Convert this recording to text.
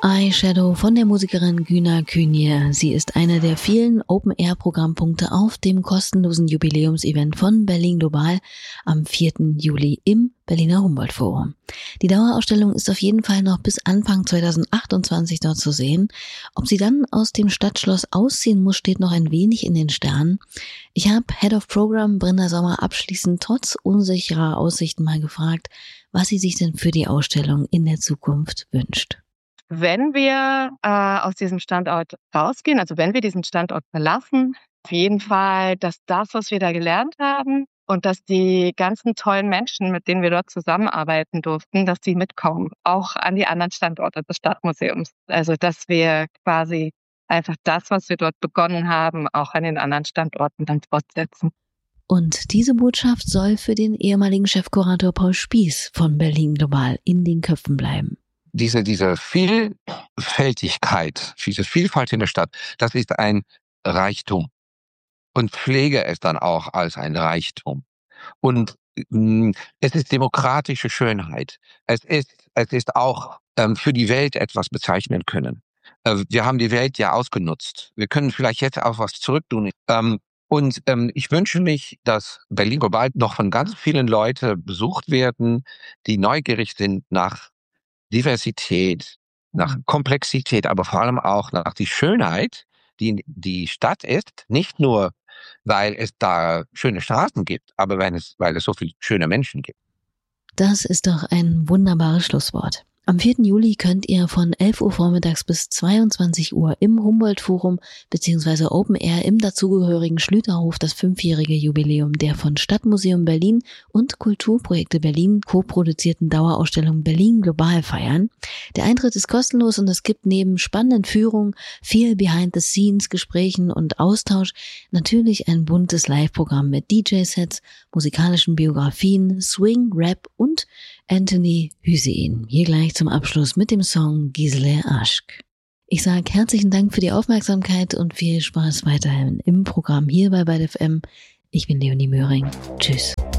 Eyeshadow von der Musikerin Güner Künje. Sie ist einer der vielen Open-Air-Programmpunkte auf dem kostenlosen Jubiläumsevent von Berlin Global am 4. Juli im Berliner Humboldt-Forum. Die Dauerausstellung ist auf jeden Fall noch bis Anfang 2028 dort zu sehen. Ob sie dann aus dem Stadtschloss ausziehen muss, steht noch ein wenig in den Sternen. Ich habe Head of Program Brenda Sommer abschließend trotz unsicherer Aussichten mal gefragt, was sie sich denn für die Ausstellung in der Zukunft wünscht. Wenn wir aus diesem Standort rausgehen, also wenn wir diesen Standort verlassen, auf jeden Fall, dass das, was wir da gelernt haben und dass die ganzen tollen Menschen, mit denen wir dort zusammenarbeiten durften, dass die mitkommen, auch an die anderen Standorte des Stadtmuseums. Also dass wir quasi einfach das, was wir dort begonnen haben, auch an den anderen Standorten dann fortsetzen. Und diese Botschaft soll für den ehemaligen Chefkurator Paul Spieß von Berlin Global in den Köpfen bleiben. Diese Vielfältigkeit, diese Vielfalt in der Stadt, das ist ein Reichtum. Und pflege es dann auch als ein Reichtum. Und es ist demokratische Schönheit. Es ist auch für die Welt etwas bezeichnen können. Wir haben die Welt ja ausgenutzt. Wir können vielleicht jetzt auch was zurücktun. Ich wünsche mich, dass Berlin Global noch von ganz vielen Leuten besucht werden, die neugierig sind nach Diversität, nach Komplexität, aber vor allem auch nach die Schönheit, die die Stadt ist, nicht nur, weil es da schöne Straßen gibt, aber weil es so viele schöne Menschen gibt. Das ist doch ein wunderbares Schlusswort. Am 4. Juli könnt ihr von 11 Uhr vormittags bis 22 Uhr im Humboldt-Forum bzw. Open Air im dazugehörigen Schlüterhof das 5-jährige Jubiläum der von Stadtmuseum Berlin und Kulturprojekte Berlin co-produzierten Dauerausstellung Berlin Global feiern. Der Eintritt ist kostenlos und es gibt neben spannenden Führungen, viel Behind-the-Scenes, Gesprächen und Austausch natürlich ein buntes Live-Programm mit DJ-Sets, musikalischen Biografien, Swing, Rap und Anthony Hüseyin. Hier gleich zum Abschluss mit dem Song Gisele Aşk. Ich sage herzlichen Dank für die Aufmerksamkeit und viel Spaß weiterhin im Programm hier bei ByteFM. Ich bin Leonie Möhring. Tschüss.